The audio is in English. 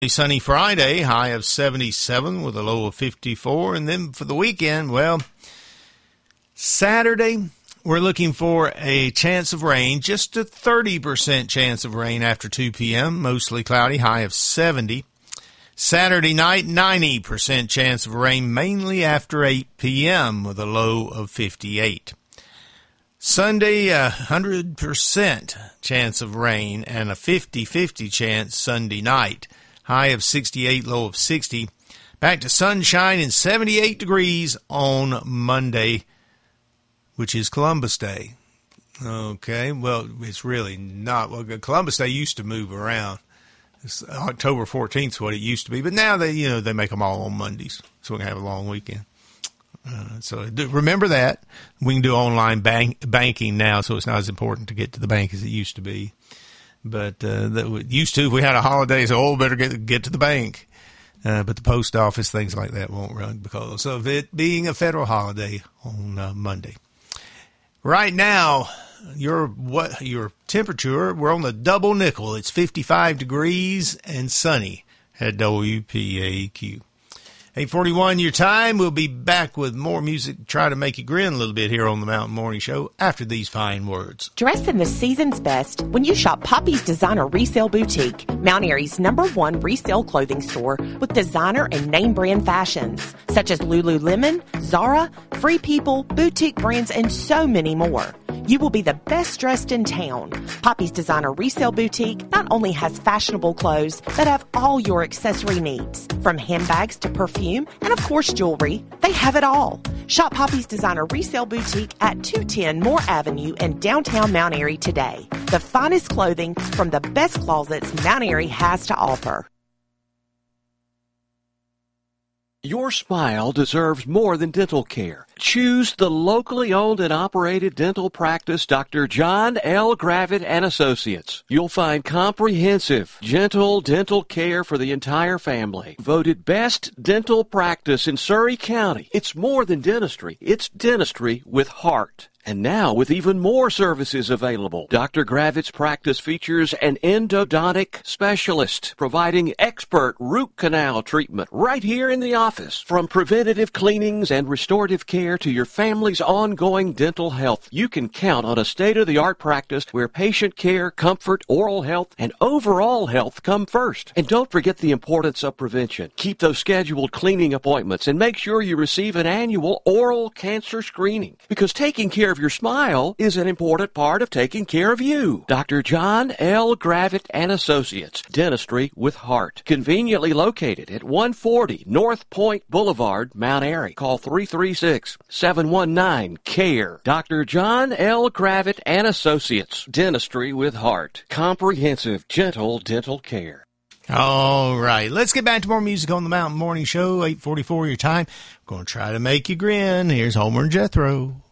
Sunny Friday, high of 77 with a low of 54. And then for the weekend, well, Saturday, we're looking for a chance of rain, just a 30% chance of rain after 2 p.m., mostly cloudy, high of 70. Saturday night, 90% chance of rain, mainly after 8 p.m. with a low of 58. Sunday, 100% chance of rain and a 50-50 chance Sunday night. High of 68, low of 60. Back to sunshine and 78 degrees on Monday, which is Columbus Day. Okay, well, it's really not. Well, Columbus Day used to move around. It's October 14th is what it used to be, but now they make them all on Mondays, so we can have a long weekend. So remember that. We can do online banking now, so it's not as important to get to the bank as it used to be. But used to, if we had a holiday, so better get to the bank. But the post office, things like that won't run because of it being a federal holiday on Monday. Right now, your temperature, we're on the double nickel. It's 55 degrees and sunny at WPAQ. 8:41 your time. We'll be back with more music, try to make you grin a little bit here on the Mountain Morning Show after these fine words. Dress in the season's best when you shop Poppy's Designer Resale Boutique, Mount Airy's #1 resale clothing store with designer and name brand fashions such as Lululemon, Zara, Free People, boutique brands, and so many more. You will be the best dressed in town. Poppy's Designer Resale Boutique not only has fashionable clothes, but have all your accessory needs. From handbags to perfume and, of course, jewelry, they have it all. Shop Poppy's Designer Resale Boutique at 210 Moore Avenue in downtown Mount Airy today. The finest clothing from the best closets Mount Airy has to offer. Your smile deserves more than dental care. Choose the locally owned and operated dental practice, Dr. John L. Gravitt and Associates. You'll find comprehensive, gentle dental care for the entire family. Voted best dental practice in Surry County. It's more than dentistry. It's dentistry with heart. And now, with even more services available, Dr. Gravitt's practice features an endodontic specialist providing expert root canal treatment right here in the office. From preventative cleanings and restorative care to your family's ongoing dental health, you can count on a state-of-the-art practice where patient care, comfort, oral health, and overall health come first. And don't forget the importance of prevention. Keep those scheduled cleaning appointments and make sure you receive an annual oral cancer screening, because taking care of your smile is an important part of taking care of you. Dr. John L. Gravitt and Associates, Dentistry with Heart. Conveniently located at 140 North Point Boulevard, Mount Airy. Call 336-719-CARE. Dr. John L. Gravitt and Associates, Dentistry with Heart. Comprehensive, gentle dental care. All right, let's get back to more music on the Mountain Morning Show. 8:44 your time. Going to try to make you grin. Here's Homer and Jethro.